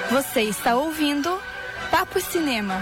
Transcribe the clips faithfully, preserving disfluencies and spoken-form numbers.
Você está ouvindo Papo Cinema.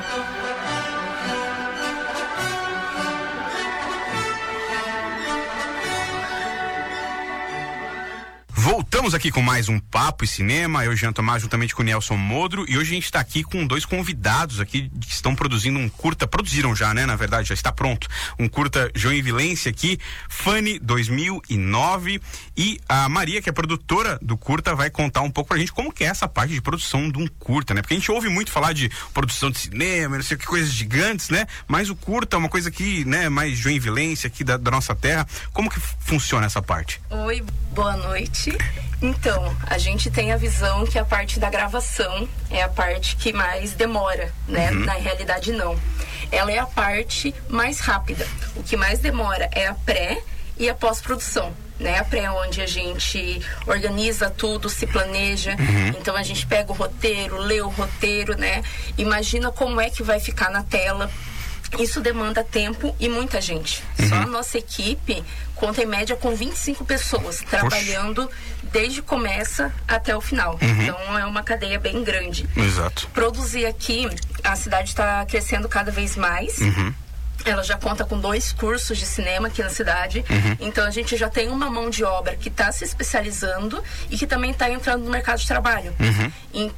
Voltamos aqui com mais um Papo e Cinema, eu, Jean Tomás, juntamente com o Nelson Modro, e hoje a gente está aqui com dois convidados aqui que estão produzindo um curta, produziram já, né, na verdade, já está pronto, um curta joinvilense aqui, Fanny dois mil e nove, e a Maria, que é produtora do curta, vai contar um pouco pra gente como que é essa parte de produção de um curta, né, porque a gente ouve muito falar de produção de cinema, não sei o que, coisas gigantes, né, mas o curta é uma coisa que, né, mais joinvilense aqui da, da nossa terra. Como que funciona essa parte? Oi, boa noite. Então, a gente tem a visão que a parte da gravação é a parte que mais demora, né? Uhum. Na realidade, não. Ela é a parte mais rápida. O que mais demora é a pré e a pós-produção, né? A pré é onde a gente organiza tudo, se planeja. Uhum. Então, a gente pega o roteiro, lê o roteiro, né? Imagina como é que vai ficar na tela. Isso demanda tempo e muita gente. Uhum. Só a nossa equipe conta em média com vinte e cinco pessoas trabalhando desde começa até o final. Uhum. Então é uma cadeia bem grande. Exato. Produzir aqui, a cidade está crescendo cada vez mais. Uhum. Ela já conta com dois cursos de cinema aqui na cidade. Uhum. Então a gente já tem uma mão de obra que está se especializando e que também está entrando no mercado de trabalho. Uhum.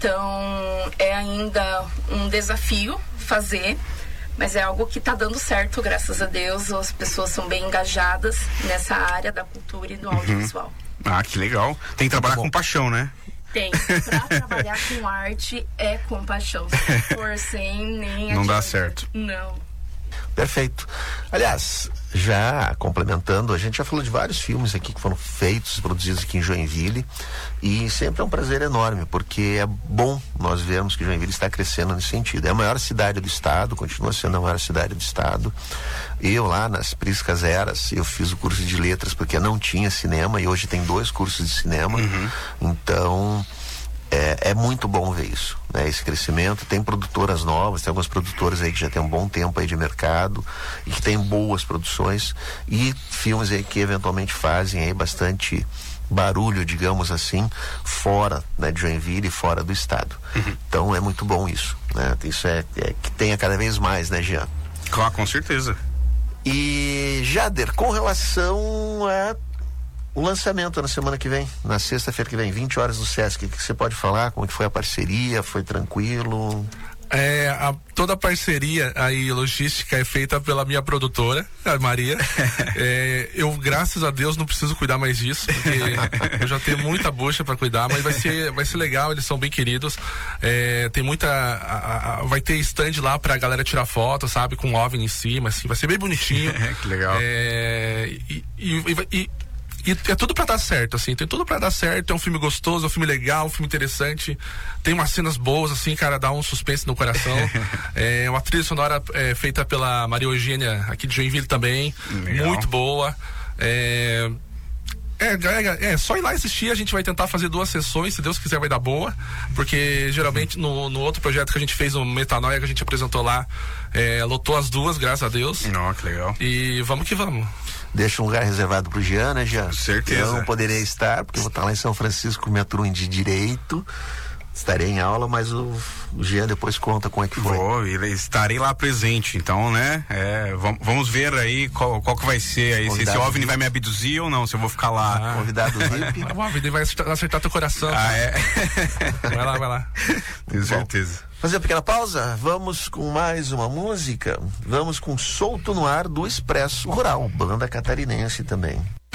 Então é ainda um desafio fazer, mas é algo que está dando certo, graças a Deus. As pessoas são bem engajadas nessa área da cultura e do audiovisual. Uhum. Ah, que legal. Tem que trabalhar com paixão, né? Tem. Pra trabalhar com arte é com paixão. Se for sem, nem não adianta. dá certo. Não. Perfeito. Aliás, já complementando, a gente já falou de vários filmes aqui que foram feitos, produzidos aqui em Joinville, e sempre é um prazer enorme, porque é bom nós vermos que Joinville está crescendo nesse sentido. É a maior cidade do estado, continua sendo a maior cidade do estado. Eu lá nas Priscas Eras, eu fiz o curso de letras porque não tinha cinema, e hoje tem dois cursos de cinema. Uhum. Então É, é muito bom ver isso, né? Esse crescimento. Tem produtoras novas, tem algumas produtoras aí que já tem um bom tempo aí de mercado e que tem boas produções, e filmes aí que eventualmente fazem aí bastante barulho, digamos assim, fora, né, de Joinville e fora do estado. Uhum. Então é muito bom isso, né? Isso é, é que tenha cada vez mais, né, Jean? Claro, com certeza. E Jader, com relação a o lançamento na semana que vem, na sexta-feira que vem, vinte horas no Sesc, o que você pode falar? Como que foi a parceria? Foi tranquilo? É, a, toda a parceria aí, logística, é feita pela minha produtora, a Maria. É, eu, graças a Deus, não preciso cuidar mais disso, porque eu já tenho muita bucha pra cuidar, mas vai ser, vai ser legal, eles são bem queridos. É, tem muita, a, a, vai ter stand lá pra galera tirar foto, sabe, com o OVNI em cima, assim, vai ser bem bonitinho. Que legal. É, e, e, e, E é tudo pra dar certo, assim, tem tudo pra dar certo. É um filme gostoso, é um filme legal, um filme interessante. Tem umas cenas boas, assim, cara, dá um suspense no coração. É uma trilha sonora é, feita pela Maria Eugênia, aqui de Joinville também. Legal. Muito boa. É... É, é, é, só ir lá assistir. A gente vai tentar fazer duas sessões, se Deus quiser vai dar boa, porque geralmente no, no outro projeto que a gente fez, o Metanoia, que a gente apresentou lá, é, lotou as duas, graças a Deus. Não, que legal. E vamos que vamos. Deixa um lugar reservado pro Jean, né, Jean? Com certeza. Eu não poderei estar, porque eu vou estar lá em São Francisco com minha turma de Direito. Estarei em aula, mas o, o Jean depois conta como é que foi. Vou, estarei lá presente, então, né? É, vamos, vamos ver aí qual, qual que vai ser aí, se esse OVNI vai me abduzir ou não, se eu vou ficar lá. Ah, convidado V I P. O OVNI vai acertar teu coração. Ah, é? Vai lá, vai lá. Tenho certeza. Bom, fazer uma pequena pausa, vamos com mais uma música. Vamos com Solto no Ar do Expresso Rural, banda catarinense também.